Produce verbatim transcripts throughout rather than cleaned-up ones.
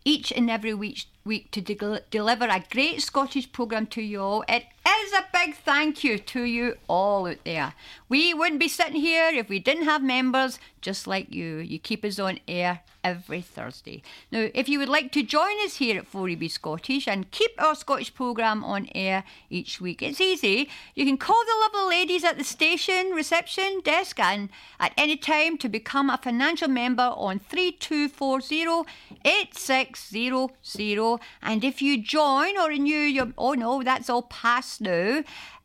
each and every week, week to de- deliver a great Scottish programme to you all. It is a big thank you to you all out there. We wouldn't be sitting here if we didn't have members just like you. You keep us on air every Thursday. Now, if you would like to join us here at four E B Scottish and keep our Scottish programme on air each week, it's easy. You can call the lovely ladies at the station reception desk and at any time to become a financial member on three two four zero eight six zero zero. And if you join or renew your... Oh no, that's all past now.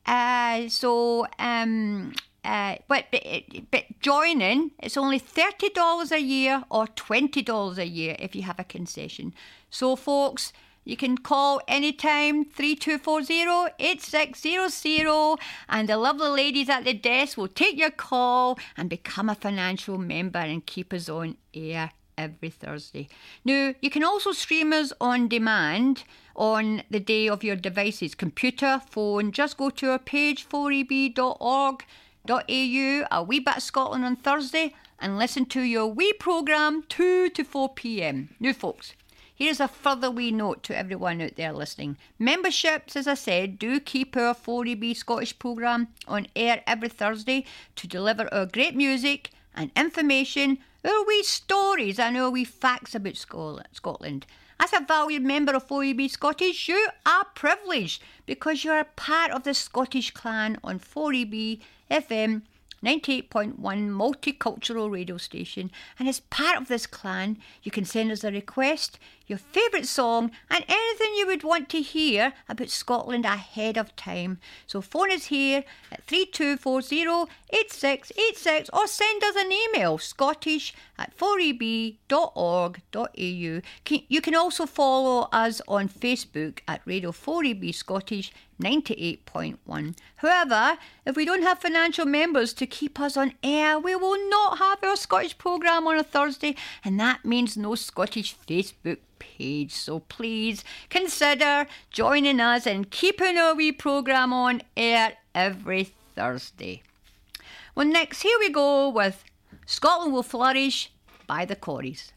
Uh, so... um. Uh, but, but but joining, it's only thirty dollars a year or twenty dollars a year if you have a concession. So, folks, you can call anytime, three two four zero eight six zero zero, and the lovely ladies at the desk will take your call and become a financial member and keep us on air every Thursday. Now, you can also stream us on demand on the day of your devices, computer, phone. Just go to our page, four e b dot org. .au, a wee bit of Scotland on Thursday, and listen to your wee programme two to four p.m. Now, folks, here's a further wee note to everyone out there listening. Memberships, as I said, do keep our four E B Scottish programme on air every Thursday to deliver our great music and information, our wee stories and our wee facts about Scotland. As a valued member of four E B Scottish, you are privileged because you are part of the Scottish clan on four E B F M ninety-eight point one multicultural radio station. And as part of this clan, you can send us a request, your favourite song and anything you would want to hear about Scotland ahead of time. So phone us here at three two four zero eight six eight six or send us an email, scottish at four e b dot org dot a u. You can also follow us on Facebook at Radio four E B Scottish ninety-eight point one. However, if we don't have financial members to keep us on air, we will not have our Scottish programme on a Thursday, and that means no Scottish Facebook page. So please consider joining us and keeping our wee programme on air every Thursday. Well, next, here we go with Scotland Will Flourish by the Corries.